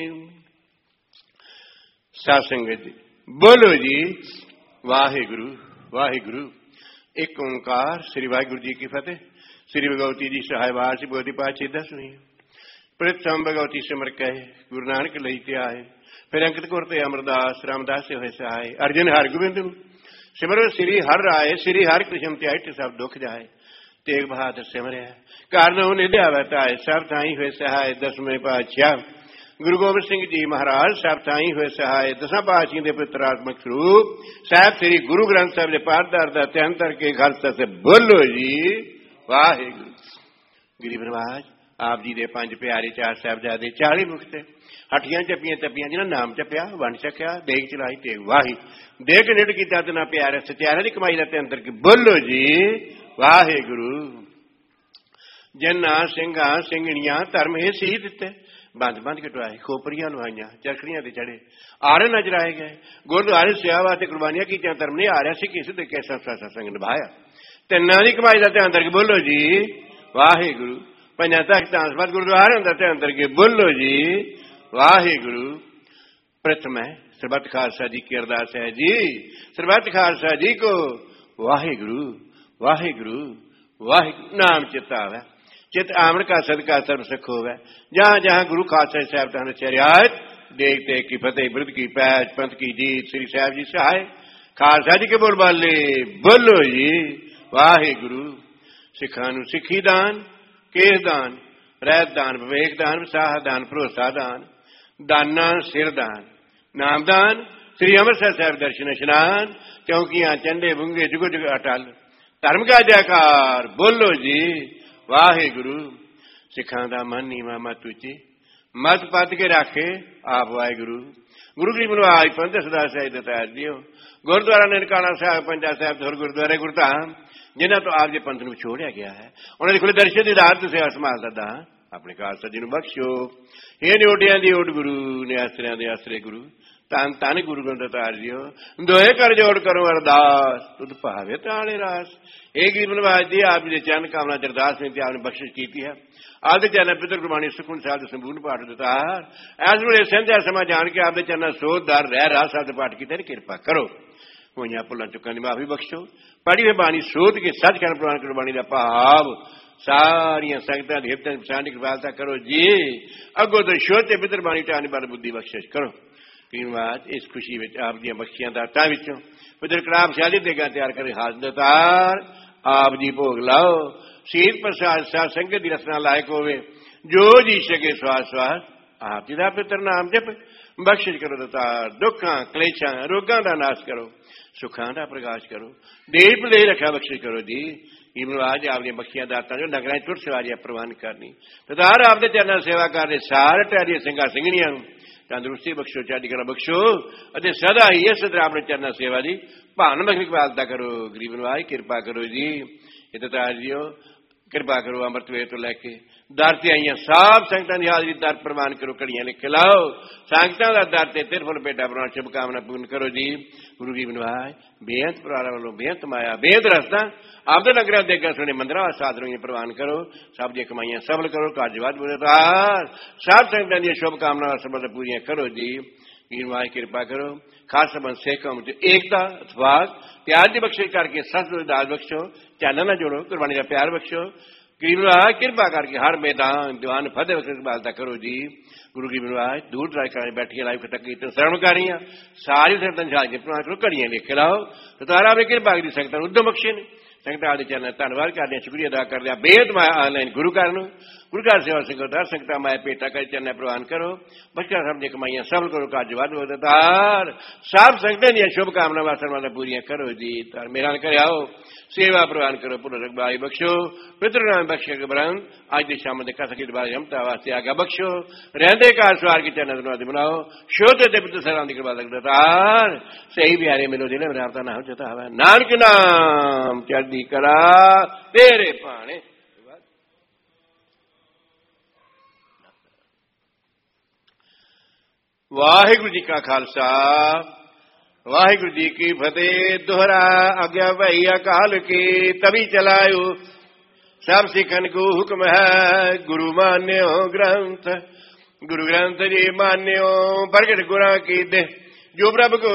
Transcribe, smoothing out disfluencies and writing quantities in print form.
साध संगत जी बोलो जी वाहिगुरु वाहिगुरु। एक ओंकार श्री वाहिगुरु जी की फतेह। श्री भगवती जी सहाय वार से भगवती पाठ छेदा सुनिए। प्रथम भगवती सिमर कहे गुरु नानक लईते आए। फिर अंकित करते अमरदास रामदास से होए सहाय। अर्जुन हर गोबिंद सिमरो श्री हर राय। श्री हर कृष्ण त्याग सब दुख जाए। तेग बहादुर सिमरया कारण निध्या बताए। सब थाई हुए सहाय। दसवें पातशाह गुरु गोबिंद सिंह जी महाराज सब थाई हुए सहाय। दसा पातशाही के पुत्रात्मक स्वरूप साहब श्री गुरु ग्रंथ साहब के पाठदार का ध्यान करके खालसा से बोलो जी वाहिगुरु। गरीब नवाज आप जी के 5 प्यारे 4 साहिबजादे 40 मुक्त हटियां चपियां तपियां जिन्होंने नाम चपिया वंड चकिया देख चलाई तेग वाही देख निड किया तना प्यार सत्यारा की कमाई का अंतर की बोलो जी वाहिगुरु। जन्ना सिंघा सिंघणियां धर्म हे सी दिते बंद बंद कटवाए खोपरियां लुआईया चरखड़ियां ते चढ़े आरे नजराए गए गुरुद्वारे सेवा ते कुर्बानियां की धर्म ने आ रहा सी किस दे कैसा सत्संग निभाया तिना की कमाई का ध्यान करके बोलो जी वाहिगुरु। पंजा तख्त गुरुद्वारे ध्यान करके बोलो जी वाहिगुरु। प्रथम है सरबत खालसा जी की अरदास है जी सरबत खालसा जी को वाहिगुरु वाहिगुरु वाहिगुरु नाम चितावे चित आमन का सदका सर्व सुख होवे। जहां जहां गुरु खालसा साहब चरियात देखते की फतेह वृद्ध की पैच पंथ की जीत श्री साहब जी सहाय। खालसा जी के बोल बाले बोलो जी वाहिगुरु। सिखा नूं सिखी दान केस दान रैत दान विवेक दान विसाह दान भरोसा दान दाना सिर दान नाम दान श्री अमृतसर साहब दर्शन स्नान चौकियां चंडे बुंगे जुग जुग अटल धर्म का जयकार बोलो जी वाहिगुरु। सिखा दा मन नीवा मत उची मत पत के रखे आप वाहिगुरु। गुरु गरीब नवाज पंथ सदा साहिब दतार दियो गुरुद्वारा ननकाना साहब पंजा साहब धुर गुरुद्वारे गुरधाम जिन्हों तो आप पंथ को छोड़िया गया है उन्होंने खुले दर्शन की रात से संभाल दा अपने खालसा जी बख्शो। हे न्योटिया की ओट गुरु ने आसरिया के आसरे गुरु तन तन गुरु ग्रंथकार जियो दोए कर जोड़ करो अरदास तुद भावे ताले रास। एक गरीब नवाज जी आप जी चरण कामना अरदास में आपने बख्शिश की है। आदि चरण पितर गुरबाणी सुखमन साहब संपूर्ण पाठ दतार इस वे संध्या समा जान के आपके चरण सोधदार रह रहा साहब पाठ किया कृपा करो होइया भुलां चुकां दी माफी बख्शो। पढ़ी हुई बाणी सोध के सचखंड प्रवान गुरबाणी का भाव सारिया संगतां दी हित पछाण की कृपालता करो जी। अगों तो शोध पितर बाणी टाणी बाल बुद्धि बख्शिश करो। धन्यवाद इस खुशी में आप दी बख्शियां दातां विचों पितर कलाम शादी देगा तैयार करे हाजरदार आप जी भोग लाओ। शहीद प्रसाद साध संगत की रचना लायक होवे जो जी सके स्वास स्वास आप जी दा पितर नाम जप बख्शिश करो दातार। दुखां क्लेशां रोगां दा नाश करो सुखां दा प्रकाश करो देव ले रखा बख्शिश करो जी। आज आपने बख्शियां दाता जो नगर टुट सवारियां प्रवान करनी दातार आपके चरणों सेवा करने सारे टहरिए सिंघा सिंघणियां तंदुरुस्ती बख्शो चढ़ी कला बख्शो सदा ही इस तरह अपने चरण सेवा की भावना बख्श पालता करो। गरीब नवाज कृपा करो जी दातार जियो कृपा करो। अमृत वे तो लैके दर से आईया सब संगतां की हाजरी दर प्रवान करो घड़ियां लिख लाओ संगतां का दर से तिरफुल पेटा बनाने शुभकामना पूर्ण करो जी। गुरु गरीब नवाज बेअंत परारा वालों बेअंत माया बेअंत रस्ता आपके नगर देगा सुने मंदिर साधरों प्रवान करो सब दी कमाइयां सबल करो कार्यवाद बुझदार सब संगतां दी शुभकामना सबल पूरी करो जी। गरीब कृपा करो खास संबंध सेकम एकता अथवाग प्यार की बख्शिश करके सच दास बख्शो चानन न जोड़ो कुर्बानी का प्यार बख्शो। गरीब कृपा करके हर मैदान दीवान फतेह बख्श बालता करो जी। गुरु गरीब दूर दराज कर बैठी लाइव तक श्रवणकारियां सारी संगतां करो घड़ियां लिख लाओ तारा अपनी कृपा की संगतां उद्यम बख्शे ने संगत आदि चरण धन्यवाद करते शुक्रिया अदा कर लिया बेहद माया ऑनलाइन गुरु घर सेवा संगत संगत माया पेटा कर चरण प्रवान करो बच्चा सब कमाइयां सबल करो कार्यवाद सब संगत दी शुभकामना वासना पूरी करो जी। मेरा कर आओ सेवा प्रवान करो पुनः बाई बख्शो पितृनाम बख्शे ब्रह्म आज की शाम देखा सकी दोबारा यमता वास्ते आगा बख्शो रहते कार सवार की चरण बनाओ शोध पितृ सराम की कृपा दार सही प्यारे मिलो जिले मेरा आपका नाम चता है नानक नाम चढ़दी कला तेरे पाने। वाहिगुरु जी का खालसा वाहिगुरु जी की फतेह। दोहरा आज्ञा वही अकाल की तभी चलायो सब सिखन को हुक्म है गुरु मान्यो ग्रंथ गुरु ग्रंथ जी मान्यो प्रगट गुरां की दे जो प्रभु को